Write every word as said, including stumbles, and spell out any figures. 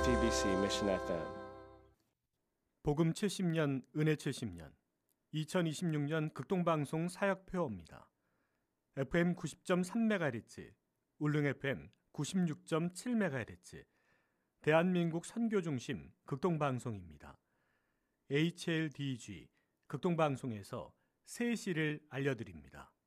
씨비씨 Mission 에프엠 복음 칠십 년, 은혜 칠십 년, 이천이십육 년 극동방송 사역표어입니다. 에프엠 구십 점 삼 메가헤르츠, 울릉 에프엠 구십육 점 칠 메가헤르츠, 대한민국 선교중심 극동방송입니다. 에이치엘디지 극동방송에서 새 시를 알려드립니다.